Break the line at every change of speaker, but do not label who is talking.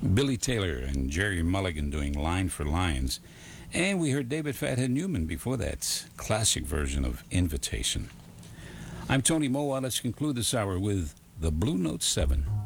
Billy Taylor and Jerry Mulligan doing Line for Lions. And we heard David Fathead Newman before that classic version of Invitation. I'm Tony Moa. Let's conclude this hour with the Blue Note 7.